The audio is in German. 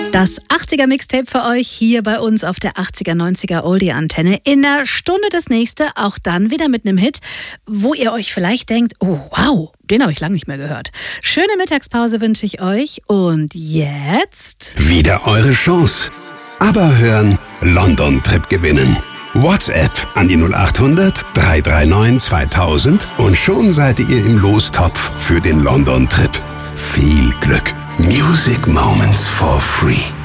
Das 80er Mixtape für euch hier bei uns auf der 80er, 90er Oldie Antenne. In einer Stunde das nächste, auch dann wieder mit einem Hit, wo ihr euch vielleicht denkt, oh wow, den habe ich lange nicht mehr gehört. Schöne Mittagspause wünsche ich euch und jetzt... Wieder eure Chance. Aber hören, London Trip gewinnen. WhatsApp an die 0800 339 2000 und schon seid ihr im Lostopf für den London Trip. Viel Glück. Music Moments for free.